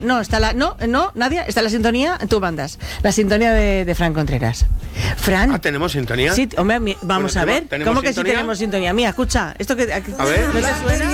No, Nadia, está la sintonía, tú mandas. La sintonía de Fran Contreras. Fran. ¿Tenemos sintonía? Sí, hombre, vamos a ver. ¿Cómo que sí tenemos sintonía? Mira, escucha, esto que... A ver. ¿No te suena?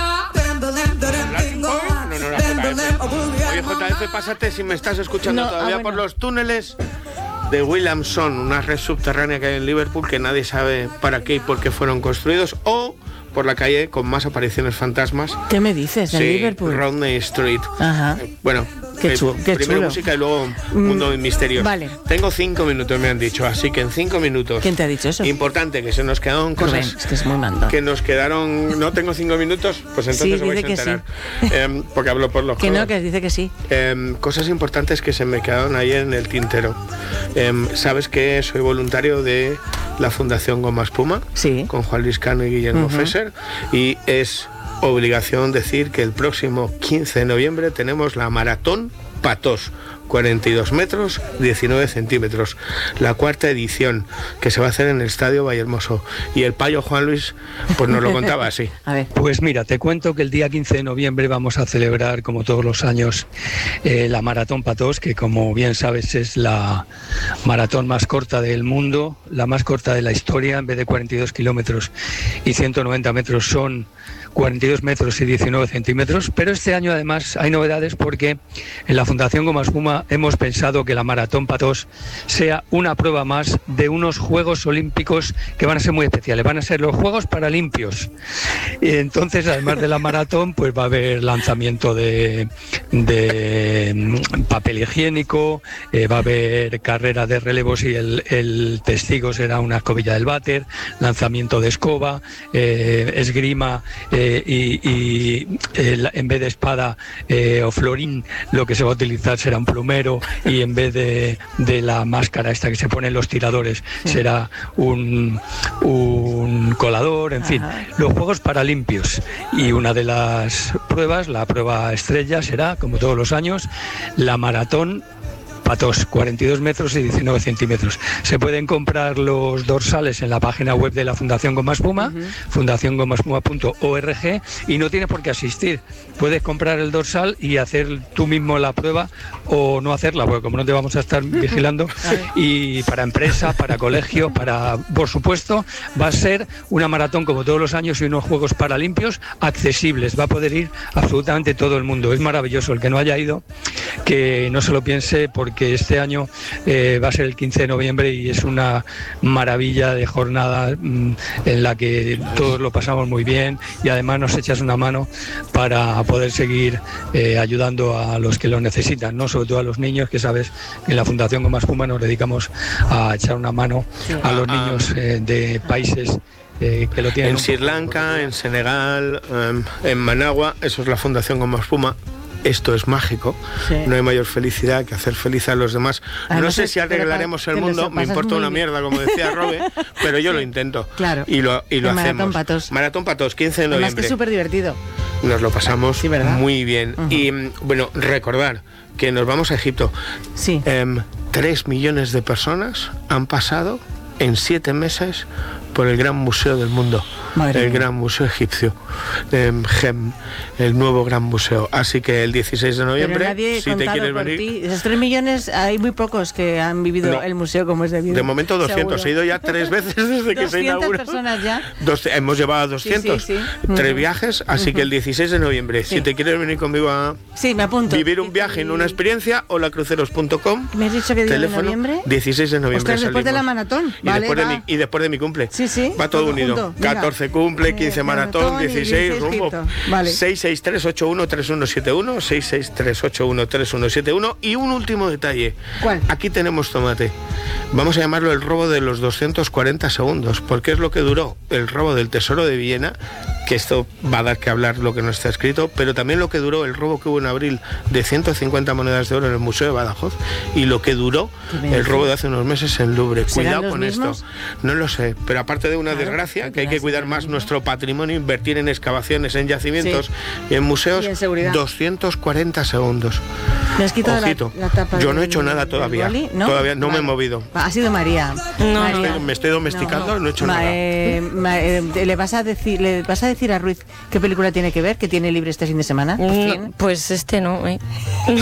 Oye, JF, pásate si me estás escuchando todavía por los túneles de Williamson, una red subterránea que hay en Liverpool que nadie sabe para qué y por qué fueron construidos, o por la calle con más apariciones fantasmas. ¿Qué me dices? ¿En Liverpool? Rodney Street. Ajá. Bueno, qué primero chulo. Música y luego mundo de misterios. Vale. Tengo 5 minutos, me han dicho, así que en 5 minutos. ¿Quién te ha dicho eso? Importante, que se nos quedaron cosas. Rubén, es que es muy mandón. Que nos quedaron. No tengo 5 minutos, pues entonces os vais a enterar. Sí. Porque hablo por los que no, que dice que sí. Cosas importantes que se me quedaron ahí en el tintero. Sabes que soy voluntario de la Fundación Goma Espuma, sí, con Juan Luis Cano y Guillermo Fesser, y es obligación decir que el próximo 15 de noviembre tenemos la Maratón Patos, 42 metros, 19 centímetros, la 4ª edición, que se va a hacer en el Estadio Vallehermoso. Y el payo Juan Luis pues nos lo contaba así. A ver. Pues mira, te cuento que el día 15 de noviembre vamos a celebrar, como todos los años, la Maratón Patos, que como bien sabes es la maratón más corta del mundo, la más corta de la historia. En vez de 42 kilómetros y 190 metros son 42 metros y 19 centímetros, pero este año además hay novedades porque en la Fundación Goma Espuma hemos pensado que la Maratón Patos sea una prueba más de unos Juegos Olímpicos que van a ser muy especiales, van a ser los Juegos Paralimpios. Y entonces, además de la maratón, pues va a haber lanzamiento de papel higiénico, va a haber carrera de relevos y el testigo será una escobilla del váter, lanzamiento de escoba, esgrima, en vez de espada o florín, lo que se va a utilizar será un plumero, y en vez de la máscara esta que se ponen los tiradores, sí, será un colador, en fin, los Juegos Paralimpios. Y una de las pruebas, la prueba estrella, será, como todos los años, la Maratón Patos, 42 metros y 19 centímetros. Se pueden comprar los dorsales en la página web de la Fundación Goma Espuma, fundaciongomaespuma.org, y no tienes por qué asistir. Puedes comprar el dorsal y hacer tú mismo la prueba o no hacerla, porque como no te vamos a estar vigilando, y para empresas, para colegios, por supuesto, va a ser una maratón como todos los años y unos Juegos Paralimpios accesibles. Va a poder ir absolutamente todo el mundo. Es maravilloso. El que no haya ido, que no se lo piense, porque este año va a ser el 15 de noviembre y es una maravilla de jornada en la que todos lo pasamos muy bien, y además nos echas una mano para poder seguir ayudando a los que lo necesitan, ¿no? Sobre todo a los niños, que sabes que en la Fundación Goma Espuma nos dedicamos a echar una mano a los niños de países que lo tienen. En Sri Lanka, en Senegal, en Managua, eso es la Fundación Goma Espuma. Esto es mágico, sí. No hay mayor felicidad que hacer feliz a los demás. No sé si arreglaremos el mundo, me importa una mierda, como decía Robe, pero yo lo intento. Claro. Y lo hacemos. Maratón Patos. Maratón Patos, 15 de noviembre. Además que es súper divertido. Nos lo pasamos sí, muy bien. Y bueno, recordar que nos vamos a Egipto. Sí. 3 millones de personas han pasado en 7 meses por el gran museo del mundo, el gran museo egipcio, GEM, el nuevo gran museo. Así que el 16 de noviembre, si te quieres venir... Ti. Esos 3 millones, hay muy pocos que han vivido el museo como es debido. De momento 200, seguro. He ido ya 3 veces desde que se inauguró. 200 personas ya. Hemos llevado a 200, sí. 3 viajes, así que el 16 de noviembre, si te quieres venir conmigo a me apunto. Vivir un viaje en una experiencia, holacruceros.com. ¿Me has dicho que día de noviembre? 16 de noviembre. Ostras, después de la maratón. Y después de mi cumple. Sí. Va todo unido. 14 cumple, 15 maratón, 16 rumbo. 663813171, 663813171. Y un último detalle. ¿Cuál? Aquí tenemos tomate. Vamos a llamarlo el robo de los 240 segundos, porque es lo que duró el robo del Tesoro de Viena, que esto va a dar que hablar lo que no está escrito, pero también lo que duró el robo que hubo en abril de 150 monedas de oro en el Museo de Badajoz, y lo que duró el robo de hace unos meses en Louvre. Cuidado con esto. No lo sé, pero aparte de una desgracia, que hay que cuidar más nuestro patrimonio, invertir en excavaciones, en yacimientos y en museos, y en 240 segundos. ¿Me has quitado la tapa? Yo no he hecho nada todavía. ¿No? Todavía no me he movido. Ha sido María. Me estoy domesticando, no he hecho nada. ¿Le vas a decir a Ruiz qué película tiene que ver, que tiene libre este fin de semana? Pues este no.